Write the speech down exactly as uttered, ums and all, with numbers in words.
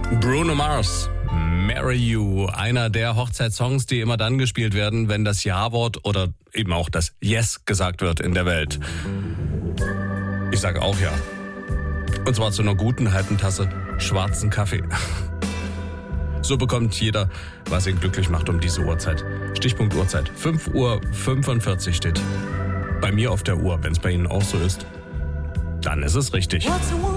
Bruno Mars, Marry You, einer der Hochzeitssongs, die immer dann gespielt werden, wenn das Ja-Wort oder eben auch das Yes gesagt wird in der Welt. Ich sage auch ja. Und zwar zu einer guten halben Tasse schwarzen Kaffee. So bekommt jeder, was ihn glücklich macht um diese Uhrzeit. Stichpunkt Uhrzeit. fünf Uhr fünfundvierzig steht bei mir auf der Uhr. Wenn es bei Ihnen auch so ist, dann ist es richtig.